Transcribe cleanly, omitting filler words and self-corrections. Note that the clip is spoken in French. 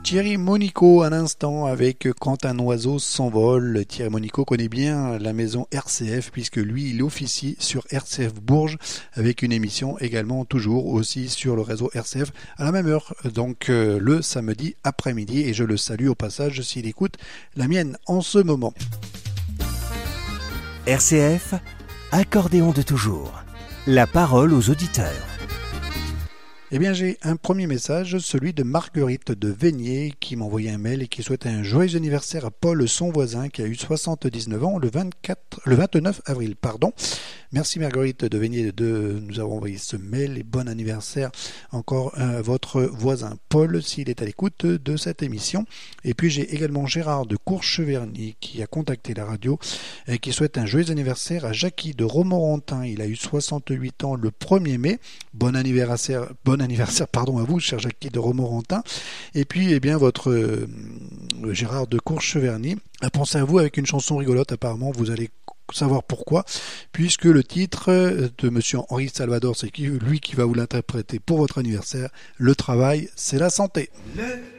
Thierry Monico à l'instant avec Quand un oiseau s'envole. Thierry Monico connaît bien la maison RCF puisque lui il officie sur RCF Bourges avec une émission également toujours aussi sur le réseau RCF à la même heure, donc le samedi après-midi, et je le salue au passage s'il écoute la mienne en ce moment. RCF, accordéon de toujours. La parole aux auditeurs. Eh bien, j'ai un premier message, celui de Marguerite de Veigné, qui m'a envoyé un mail et qui souhaite un joyeux anniversaire à Paul, son voisin, qui a eu 79 ans le 29 avril. Merci Marguerite de Veigné de nous avoir envoyé ce mail et bon anniversaire encore à votre voisin Paul, s'il est à l'écoute de cette émission. Et puis j'ai également Gérard de Courcheverny qui a contacté la radio et qui souhaite un joyeux anniversaire à Jackie de Romorantin. Il a eu 68 ans le 1er mai. Bon anniversaire à vous, cher Jackie de Romorantin. Et puis, eh bien, votre Gérard de Courcheverny a pensé à vous avec une chanson rigolote. Apparemment, vous allez savoir pourquoi, puisque le titre de monsieur Henri Salvador, c'est lui qui va vous l'interpréter pour votre anniversaire. Le travail, c'est la santé.